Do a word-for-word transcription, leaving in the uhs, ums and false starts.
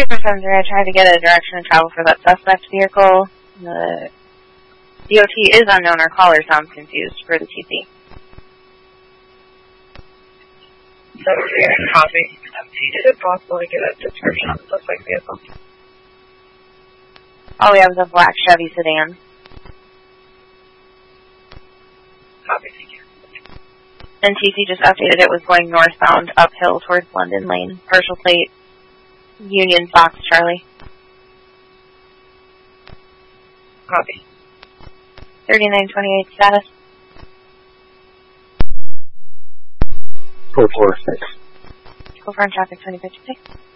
three four seven three, I tried to get a direction of travel for that suspect vehicle. The D O T is unknown. Our caller sounds confused for the T C. seven three, copy. Is it possible to get a description of the suspect vehicle? All we have is a black Chevy sedan. Copy, thank you. And T C just updated it was going northbound uphill towards London Lane. Partial plate, Union Fox Charlie. Copy. thirty-nine twenty-eight status. four four six. Go for traffic twenty fifty-six.